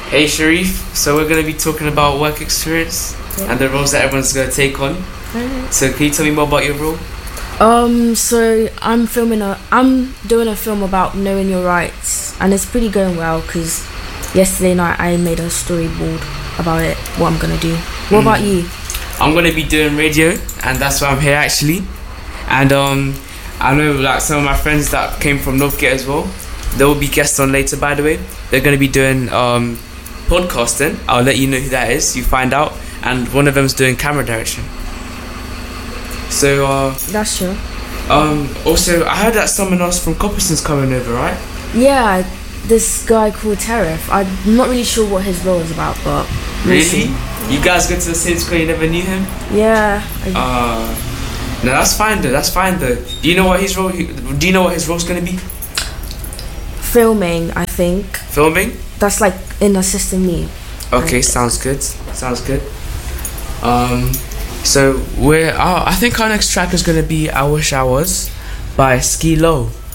Hey Sharif, so we're going to be talking about work experience and the roles that everyone's going to take on. So can you tell me more about your role? So I'm doing a film about knowing your rights, and it's pretty going well because yesterday night I made a storyboard about it, what I'm gonna do. What about you? I'm going to be doing radio, and that's why I'm here actually. And I know like some of my friends that came from Northgate as well. They will be guests on later, by the way. They're going to be doing podcasting. I'll let you know who that is. You find out. And one of them's doing camera direction. So That's true. also I heard that someone else from Copperson's coming over, right? Yeah, this guy called Tariff. I'm not really sure what his role is about, but Really? You guys go to the same school, you never knew him? Yeah. No, that's fine though. Do you know what his role's gonna be? Filming, I think. Filming? That's like in assisting me. Okay, sounds good. So I think our next track is gonna be I Wish I Was by Ski Low.